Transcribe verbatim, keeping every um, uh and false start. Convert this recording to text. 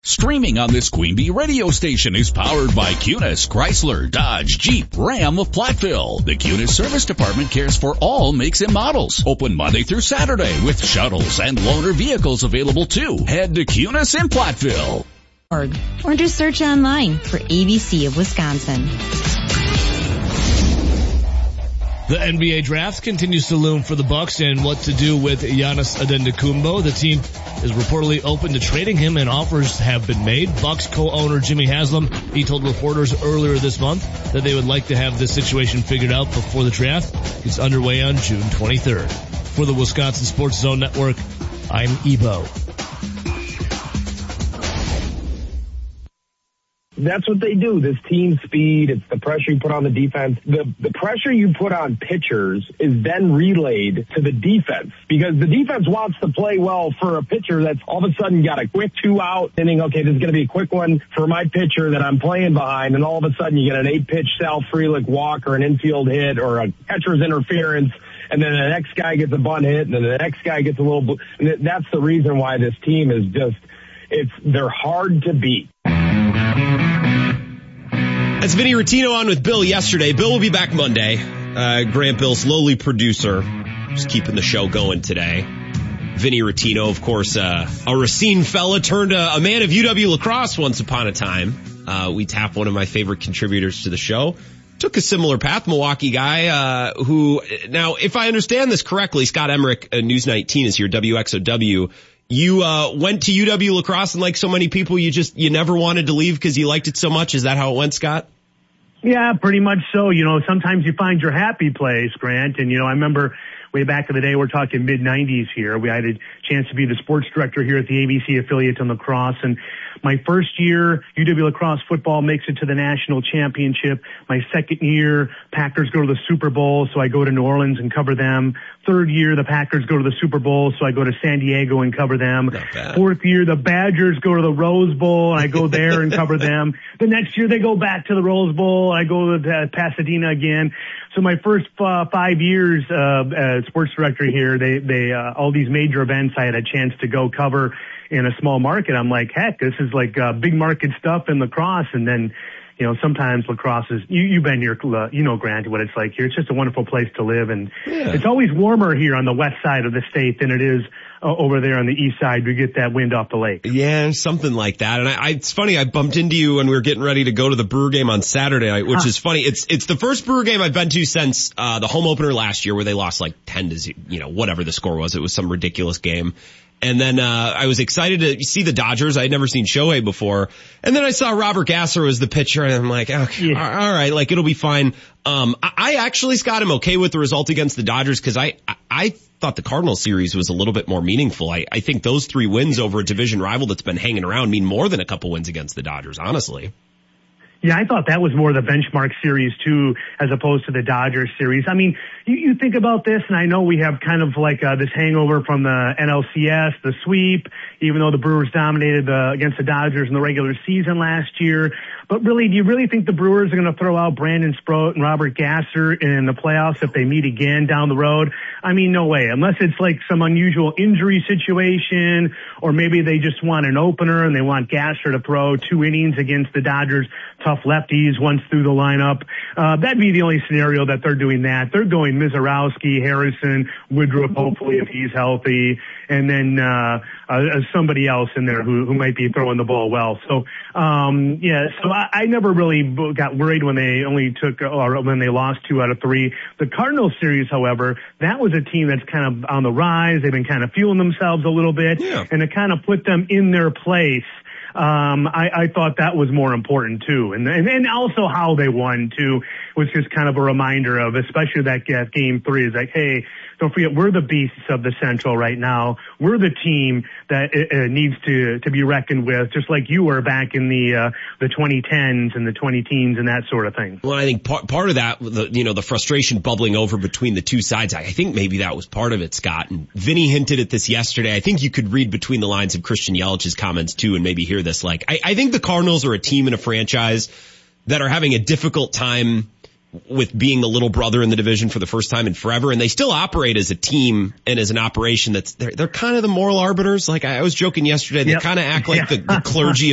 Streaming on this Queen Bee radio station is powered by Cunis, Chrysler, Dodge, Jeep, Ram of Platteville. The Cunis Service Department cares for all makes and models. Open Monday through Saturday with shuttles and loaner vehicles available too. Head to Cunis in Platteville. Or just search online for A B C of Wisconsin. The N B A draft continues to loom for the Bucks and what to do with Giannis Antetokounmpo. The team is reportedly open to trading him and offers have been made. Bucks co-owner Jimmy Haslam, he told reporters earlier this month that they would like to have this situation figured out before the draft gets underway on June twenty-third. For the Wisconsin Sports Zone Network, I'm Ebo. That's what they do. This team speed, it's the pressure you put on the defense. The the pressure you put on pitchers is then relayed to the defense because the defense wants to play well for a pitcher that's all of a sudden got a quick two out inning. Okay, this is going to be a quick one for my pitcher that I'm playing behind. And all of a sudden you get an eight pitch Sal Frelick walk or an infield hit or a catcher's interference. And then the next guy gets a bunt hit and then the next guy gets a little, and that's the reason why this team is just, it's, they're hard to beat. That's Vinny Rottino on with Bill yesterday. Bill will be back Monday. Uh, Grant Bill's lowly producer, just keeping the show going today. Vinny Rottino, of course, uh, a Racine fella turned a, a man of U W lacrosse once upon a time. Uh, we tapped one of my favorite contributors to the show. Took a similar path, Milwaukee guy, uh, who, now, if I understand this correctly, Scott Emmerich, uh, News nineteen is here, W X O W. You, uh, went to U W lacrosse and like so many people, you just, you never wanted to leave because you liked it so much. Is that how it went, Scott? Yeah, pretty much so. You know, sometimes you find your happy place, Grant. And, you know, I remember way back in the day, we're talking mid nineties here. We had a chance to be the sports director here at the A B C affiliate on lacrosse. And my first year, U W lacrosse football makes it to the national championship. My second year, Packers go to the Super Bowl, so I go to New Orleans and cover them. Third year, the Packers go to the Super Bowl, so I go to San Diego and cover them. Fourth year, the Badgers go to the Rose Bowl, and I go there and cover them. The next year, they go back to the Rose Bowl. I go to Pasadena again. So my first uh, five years uh, as sports director here, they, they, uh, all these major events I had a chance to go cover in a small market. I'm like, heck, this is like uh, big market stuff in lacrosse. And then, you know, sometimes lacrosse is, you, you've been here, uh, you know, Grant, what it's like here. It's just a wonderful place to live. And yeah. It's always warmer here on the west side of the state than it is uh, over there on the east side. We get that wind off the lake. Yeah, something like that. And I, I, it's funny, I bumped into you when we were getting ready to go to the Brewer game on Saturday night, which huh. is funny. It's, it's the first Brewer game I've been to since, uh, the home opener last year where they lost like ten to zero, you know, whatever the score was. It was some ridiculous game. And then, uh, I was excited to see the Dodgers. I had never seen Shohei before. And then I saw Robert Gasser was the pitcher and I'm like, okay, yeah. all right, like it'll be fine. Um, I, I actually, Scott, I'm okay with the result against the Dodgers because I, I, I thought the Cardinals series was a little bit more meaningful. I, I think those three wins over a division rival that's been hanging around mean more than a couple wins against the Dodgers, honestly. Yeah, I thought that was more the benchmark series too, as opposed to the Dodgers series. I mean, you, you think about this, and I know we have kind of like uh, this hangover from the N L C S, the sweep, even though the Brewers dominated uh, against the Dodgers in the regular season last year. But really, do you really think the Brewers are going to throw out Brandon Sproat and Robert Gasser in the playoffs if they meet again down the road? I mean, no way. Unless it's like some unusual injury situation, or maybe they just want an opener and they want Gasser to throw two innings against the Dodgers' tough lefties once through the lineup. Uh, that'd be the only scenario that they're doing that. They're going Mizorowski, Harrison, Woodruff, hopefully if he's healthy, and then uh, uh somebody else in there who, who might be throwing the ball well. So, um, yeah, so I, I never really got worried when they only took, or when they lost two out of three. The Cardinals series, however, that was a team that's kind of on the rise. They've been kind of fueling themselves a little bit, yeah. and it kind of put them in their place. Um, I, I thought that was more important too. And, and, and also how they won too was just kind of a reminder of, especially that game three is like, hey, don't forget, we're the beasts of the Central right now. We're the team that uh, needs to, to be reckoned with, just like you were back in the, uh, the twenty tens and the twenty teens and that sort of thing. Well, I think part, part of that, the, you know, the frustration bubbling over between the two sides, I think maybe that was part of it, Scott. And Vinny hinted at this yesterday. I think you could read between the lines of Christian Yelich's comments too and maybe hear this. Like, I, I think the Cardinals are a team and a franchise that are having a difficult time with being the little brother in the division for the first time in forever. And they still operate as a team and as an operation that's, they're, they're kind of the moral arbiters. Like I was joking yesterday, they yep. kind of act like yeah. the, the clergy